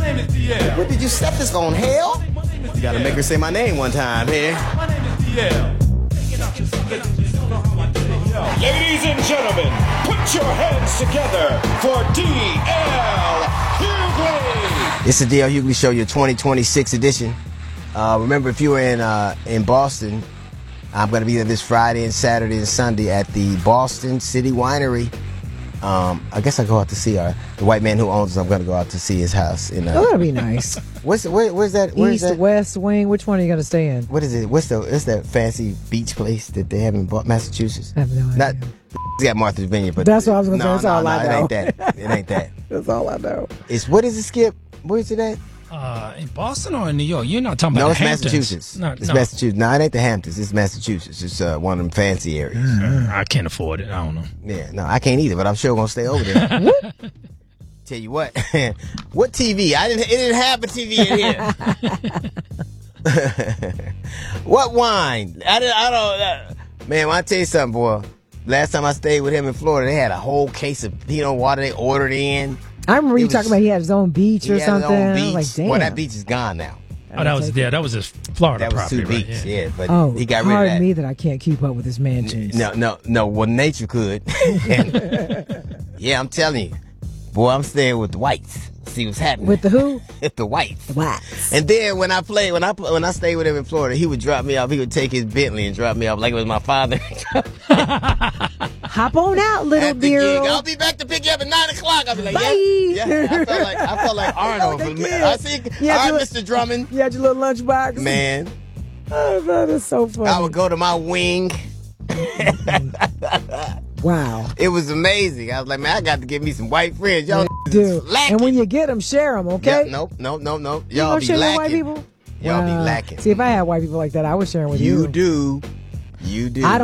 name is DL. What did you set this on, hell? You gotta make her say my name one time here. My name is DL. Ladies and gentlemen, put your hands together for D.L. Hughley. It's the D.L. Hughley Show, your 2026 edition. Remember, if you were in Boston, I'm going to be there this Friday and Saturday and Sunday at the Boston City Winery. I guess I go out to see the white man who owns it. I'm going to go out to see his house. Oh, that'd be nice. Where's that? Where's East, that? west, wing. Which one are you going to stay in? What is it? What's that fancy beach place that they have in Massachusetts? I have no idea. Not, got Martha's Vineyard, but that's what I was going to say. That's all I know. It ain't that. It ain't that. That's all I know. What is it, Skip? Where's it at? In Boston or in New York? You're not talking about it's the Hamptons. Massachusetts. No. Massachusetts. No, it ain't the Hamptons. It's Massachusetts. It's one of them fancy areas. I can't afford it. I don't know. Yeah, no, I can't either, but I'm sure gonna stay over there. Tell you what, what TV? It didn't have a TV in here. What wine? I don't. Man, when I tell you something, boy. Last time I stayed with him in Florida, they had a whole case of Pinot water they ordered in. I remember you talking about he had his own beach or something. He had his own beach. Like, damn. Well, that beach is gone now. That was his Florida That was property, Sioux right? Beach, Yeah. but he got rid of that. Pardon me that I can't keep up with his mansions. No. Well, nature could. Yeah, I'm telling you. Boy, I'm staying with the whites. See what's happening. With the who? With the whites. The whites. And then when I stayed with him in Florida, he would drop me off. He would take his Bentley and drop me off like it was my father. Hop on out, little dear. I'll be back to pick you up at 9 o'clock. I'll be like, bye. Yeah. I felt like Arnold. I see. All right, Mr. Drummond. You had your little lunchbox. Man. Oh, that is so funny. I would go to my wing. Wow. It was amazing. I was like, man, I got to get me some white friends. Y'all do. And when you get them, share them, okay? Yeah, nope. You Y'all be share lacking. white people? Y'all be lacking. See, if I had white people like that, I would share them with you. You do. I don't